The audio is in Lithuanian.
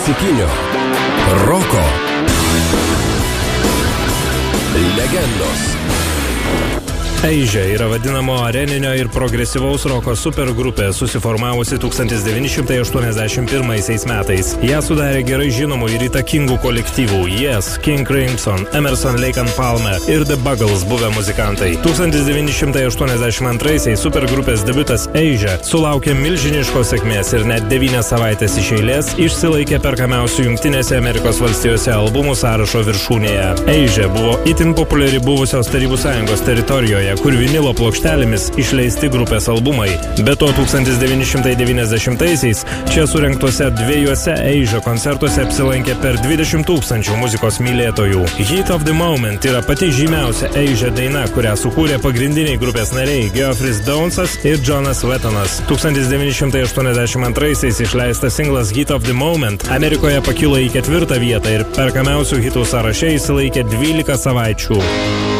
klasikinio roko legendos. Asia yra vadinamo areninio ir progresyvaus roko supergrupė, susiformavusi 1981 metais. Ją sudarė gerai žinomų ir įtakingų kolektyvų Yes, King Crimson, Emerson, Lake and Palmer ir The Buggles buvę muzikantai. 1982 supergrupės debiutas Asia sulaukė milžiniškos sėkmės ir net 9 savaitės iš eilės išsilaikė perkamiausių Jungtinėse Amerikos valstijose albumų sąrašo viršūnėje. Asia buvo itin populiari buvusios Tarybų Sąjungos teritorijoje, kur vinilo plokštelėmis išleisti grupės albumai. Be to 1990-aisiais čia surengtuose 2 Asia koncertuose apsilankė per 20 000 muzikos mylėtojų. Heat of the Moment yra pati žymiausia Asia daina, kurią sukūrė pagrindiniai grupės nariai Geoffrey Downesas ir Jonas Wettonas. 1982-aisiais išleistas singlas Heat of the Moment Amerikoje pakilo į 4. vietą ir perkamiausių hitų sąraše išsilaikė 12 savaičių.